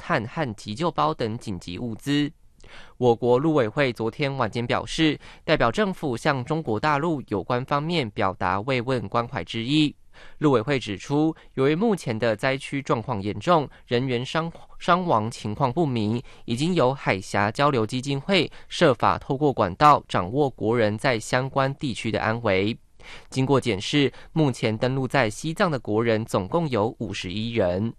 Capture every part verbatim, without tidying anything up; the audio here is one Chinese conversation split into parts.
炭和急救包等紧急物资。我国陆委会昨天晚间表示，代表政府向中国大陆有关方面表达慰问关怀之意。陆委会指出，由于目前的灾区状况严重，人员伤伤亡情况不明，已经由海峡交流基金会设法透过管道掌握国人在相关地区的安危。经过检视，目前登陆在西藏的国人总共有五十一人。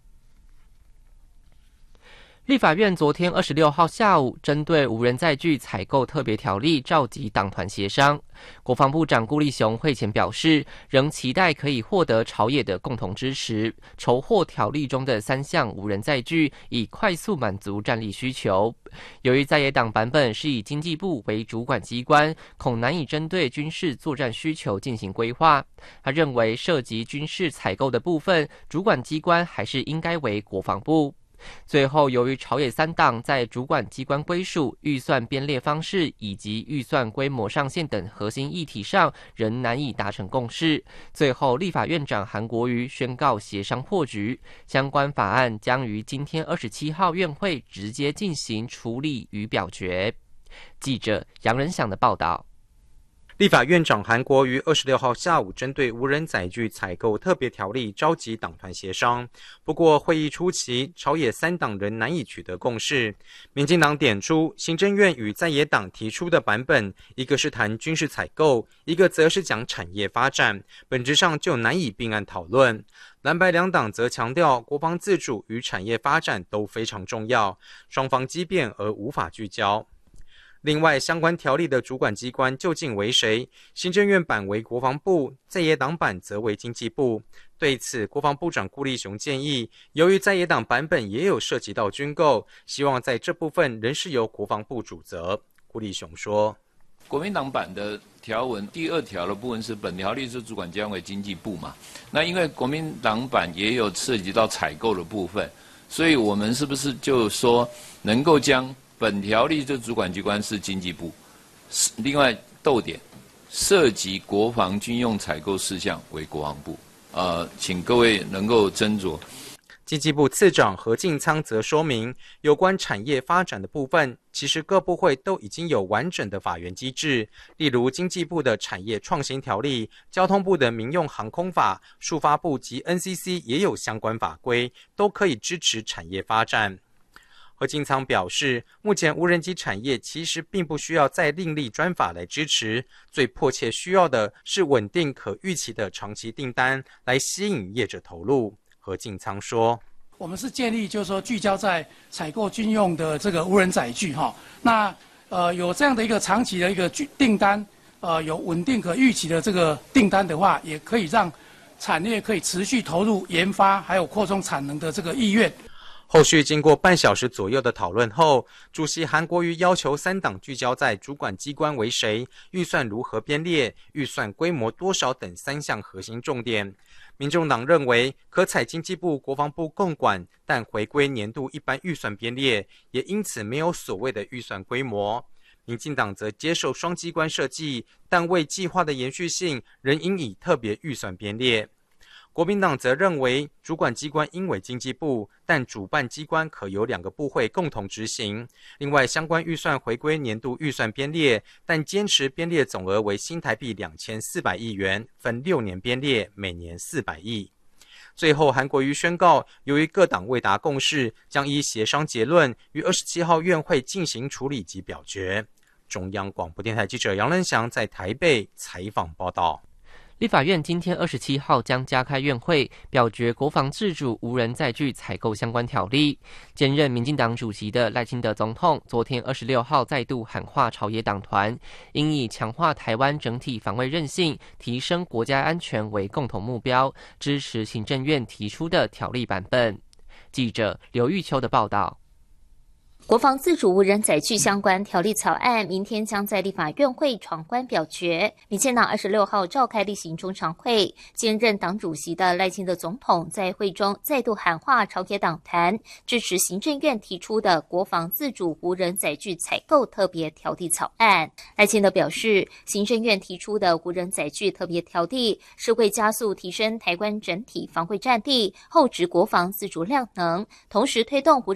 立法院昨天二十六号下午针对无人载具采购特别条例召集党团协商。国防部长顾立雄会前表示，仍期待可以获得朝野的共同支持，筹获条例中的三项无人载具，以快速满足战力需求。由于在野党版本是以经济部为主管机关，恐难以针对军事作战需求进行规划。他认为涉及军事采购的部分，主管机关还是应该为国防部。最后，由于朝野三党在主管机关归属、预算编列方式以及预算规模上限等核心议题上仍难以达成共识，最后立法院长韩国瑜宣告协商破局，相关法案将于今天二十七号院会直接进行处理与表决。记者杨仁祥的报道。 立法院长韩国瑜二十六号下午针对无人载具采购特别条例召集党团协商，不过会议初期朝野三党仍难以取得共识。民进党点出，行政院与在野党提出的版本，一个是谈军事采购，一个则是讲产业发展，本质上就难以并案讨论。蓝白两党则强调，国防自主与产业发展都非常重要，双方激辩而无法聚焦。另外，相关条例的主管机关究竟为谁？行政院版为国防部，在野党版则为经济部。对此，国防部长顾立雄建议，由于在野党版本也有涉及到军购，希望在这部分仍是由国防部主责。顾立雄说， 国民党版的条文第二条的部分是本条例是主管机关为经济部嘛，那因为国民党版也有涉及到采购的部分，所以我们是不是就说能够将本条例的主管机关是经济部，另外逗点涉及国防军用采购事项为国防部。呃，请各位能够斟酌。 经济部次长何敬仓则说明，有关产业发展的部分，其实各部会都已经有完整的法源机制，例如经济部的产业创新条例、交通部的民用航空法、数发部及 N C C 也有相关法规，都可以支持产业发展。何敬仓表示，目前无人机产业其实并不需要再另立专法来支持，最迫切需要的是稳定可预期的长期订单，来吸引业者投入。何敬仓说， 我们是建议就是说聚焦在采购军用的这个无人载具哈，那呃有这样的一个长期的一个订单，呃有稳定可预期的这个订单的话，也可以让产业可以持续投入研发还有扩充产能的这个意愿。 后续经过半小时左右的讨论后，主席韩国瑜要求三党聚焦在主管机关为谁、预算如何编列、预算规模多少等三项核心重点。民众党认为可采经济部、国防部共管，但回归年度一般预算编列，也因此没有所谓的预算规模。民进党则接受双机关设计，但为计划的延续性，仍应以特别预算编列。国民党则认为，主管机关应为经济部，但主办机关可由两个部会共同执行。另外，相关预算回归年度预算编列，但坚持编列总额为新台币两千四百亿元，分六年编列，每年四百亿。最后，韩国瑜宣告，由于各党未达共识，将依协商结论于二十七号院会进行处理及表决。中央广播电台记者杨仁祥在台北采访报道。 立法院今天二十七号将加开院会，表决国防自主无人载具采购相关条例。兼任民进党主席的赖清德总统昨天二十六号再度喊话朝野党团，应以强化台湾整体防卫韧性、提升国家安全为共同目标，支持行政院提出的条例版本。记者刘玉秋的报道。 国防自主无人载具相关条例草案明天将在立法院会闯关表决。民进党二十六号召开例行中常会，兼任党主席的赖清德总统在会中再度喊话朝野党团，支持行政院提出的国防自主无人载具采购特别条例草案。赖清德表示，行政院提出的无人载具特别条例是为加速提升台湾整体防卫战力，厚植国防自主量能，同时推动无